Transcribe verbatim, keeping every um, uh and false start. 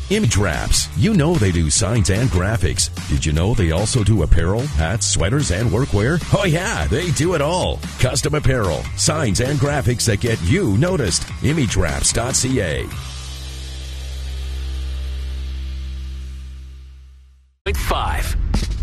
Image Wraps. You know they do signs and graphics. Did you know they also do apparel, hats, sweaters, and workwear? Oh yeah, they do it all. Custom apparel, signs, and graphics that get you noticed. image wraps dot c a. Five.